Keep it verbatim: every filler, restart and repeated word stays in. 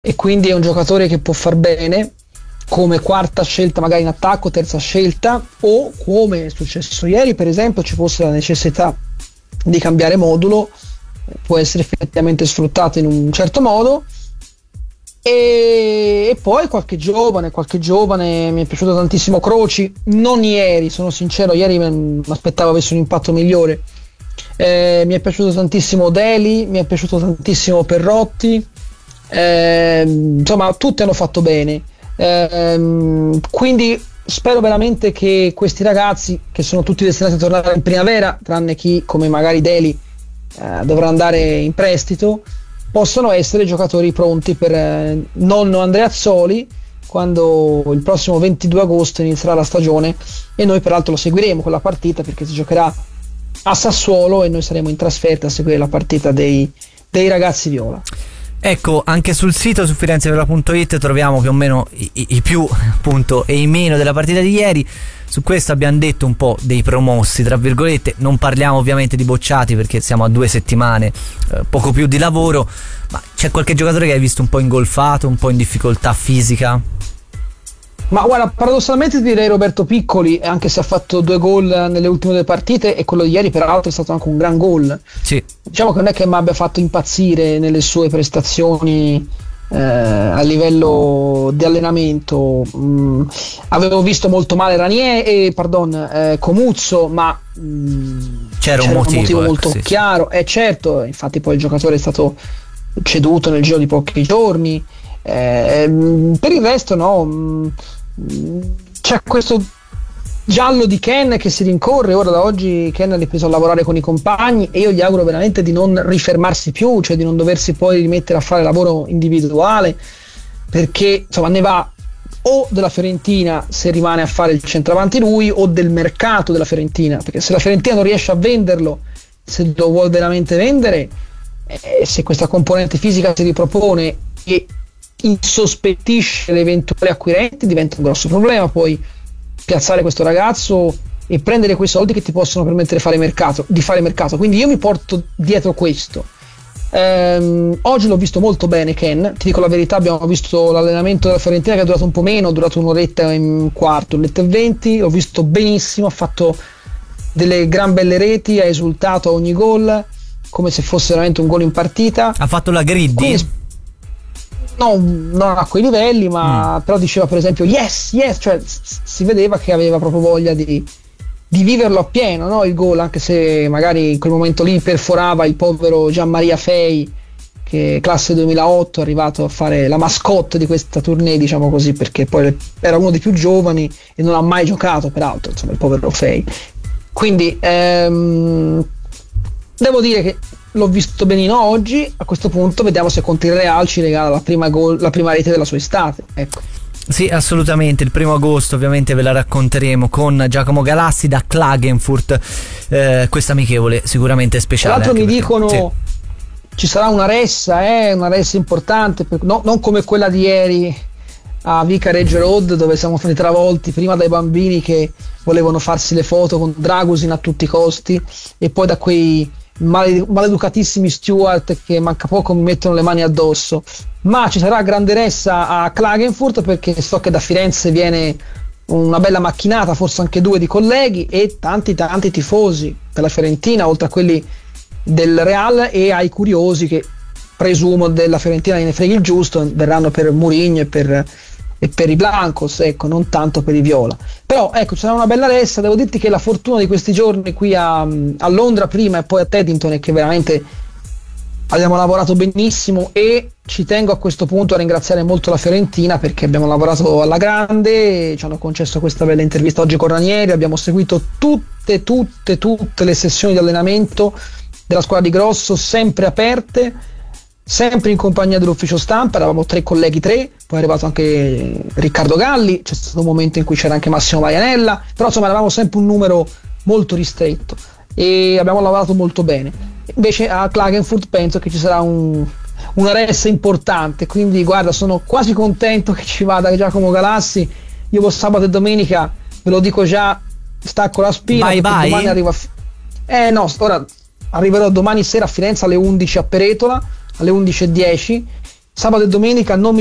e quindi è un giocatore che può far bene come quarta scelta magari in attacco, terza scelta, o come è successo ieri per esempio ci fosse la necessità di cambiare modulo, può essere effettivamente sfruttato in un certo modo. E, e poi qualche giovane qualche giovane mi è piaciuto tantissimo Croci, non ieri, sono sincero, ieri mi aspettavo avesse un impatto migliore. Eh, mi è piaciuto tantissimo Deli, mi è piaciuto tantissimo Perrotti, eh, insomma tutti hanno fatto bene, eh, quindi spero veramente che questi ragazzi, che sono tutti destinati a tornare in primavera, tranne chi come magari Deli eh, dovrà andare in prestito, possono essere giocatori pronti per eh, nonno Andreazzoli quando il prossimo ventidue agosto inizierà la stagione, e noi peraltro lo seguiremo quella partita perché si giocherà a Sassuolo e noi saremo in trasferta a seguire la partita dei, dei ragazzi viola. Ecco, anche sul sito su firenzeviola punto it troviamo più o meno i, i, i più appunto e i meno della partita di ieri. Su questo abbiamo detto un po' dei promossi, tra virgolette, non parliamo ovviamente di bocciati perché siamo a due settimane, eh, poco più di lavoro, ma c'è qualche giocatore che hai visto un po' ingolfato, un po' in difficoltà fisica? Ma guarda, paradossalmente ti direi Roberto Piccoli, anche se ha fatto due gol nelle ultime due partite, e quello di ieri peraltro è stato anche un gran gol. Sì. Diciamo che non è che mi abbia fatto impazzire nelle sue prestazioni eh, a livello di allenamento. Mm, avevo visto molto male Ranier e pardon, eh, Comuzzo, ma mm, c'era, c'era un motivo, un motivo molto ecco, sì, chiaro. E eh, certo, infatti poi il giocatore è stato ceduto nel giro di pochi giorni. Eh, per il resto no, c'è questo giallo di Ken che si rincorre. Ora da oggi Ken ha ripreso a lavorare con i compagni e io gli auguro veramente di non rifermarsi più, cioè di non doversi poi rimettere a fare lavoro individuale, perché insomma ne va o della Fiorentina se rimane a fare il centravanti lui, o del mercato della Fiorentina, perché se la Fiorentina non riesce a venderlo, se lo vuol veramente vendere, eh, se questa componente fisica si ripropone e insospettisce le eventuali acquirenti, diventa un grosso problema poi piazzare questo ragazzo e prendere quei soldi che ti possono permettere fare mercato, di fare mercato. Quindi io mi porto dietro questo. Ehm, oggi l'ho visto molto bene Ken, ti dico la verità, abbiamo visto l'allenamento della Fiorentina che è durato un po' meno, è durato un'oretta e un quarto, un'oretta e venti, l'ho visto benissimo, ha fatto delle gran belle reti, ha esultato a ogni gol come se fosse veramente un gol in partita. Ha fatto la griddy? Quindi, no, non a quei livelli, ma mm. però diceva per esempio yes, yes, cioè si vedeva che aveva proprio voglia di, di viverlo appieno, no? Il gol, anche se magari in quel momento lì perforava il povero Gianmaria Fei, che classe duemilaotto è arrivato a fare la mascotte di questa tournée, diciamo così, perché poi era uno dei più giovani e non ha mai giocato peraltro, insomma, il povero Fei. Quindi ehm, devo dire che l'ho visto benino oggi. A questo punto vediamo se contro il Real ci regala la prima, gol, la prima rete della sua estate, ecco. Sì, assolutamente, il primo agosto ovviamente ve la racconteremo con Giacomo Galassi da Klagenfurt, eh, questa amichevole sicuramente speciale. Tra l'altro mi perché, dicono sì, ci sarà una ressa, eh, una ressa importante, per, no, non come quella di ieri a Vicarage Road, dove siamo stati travolti prima dai bambini che volevano farsi le foto con Dragusin a tutti i costi e poi da quei maleducatissimi steward che manca poco mi mettono le mani addosso. Ma ci sarà grande ressa a Klagenfurt, perché so che da Firenze viene una bella macchinata, forse anche due di colleghi, e tanti tanti tifosi della Fiorentina, oltre a quelli del Real e ai curiosi che presumo della Fiorentina ne freghi il giusto, verranno per Mourinho e per, e per i Blancos, ecco, non tanto per i Viola. Però ecco, c'era una bella ressa. Devo dirti che la fortuna di questi giorni qui a, a Londra prima e poi a Teddington è che veramente abbiamo lavorato benissimo, e ci tengo a questo punto a ringraziare molto la Fiorentina, perché abbiamo lavorato alla grande, ci hanno concesso questa bella intervista oggi con Ranieri, abbiamo seguito tutte tutte tutte le sessioni di allenamento della squadra di Grosso, sempre aperte, sempre in compagnia dell'ufficio stampa. Eravamo tre colleghi, tre, poi è arrivato anche Riccardo Galli, c'è stato un momento in cui c'era anche Massimo Maianella, però insomma eravamo sempre un numero molto ristretto e abbiamo lavorato molto bene. Invece a Klagenfurt penso che ci sarà un, una ressa importante, quindi guarda, sono quasi contento che ci vada Giacomo Galassi. Io sabato e domenica, ve lo dico già, stacco la spina, bye bye. Domani arriva a, eh no, ora arriverò domani sera a Firenze alle undici a Peretola, alle undici e dieci, sabato e domenica non mi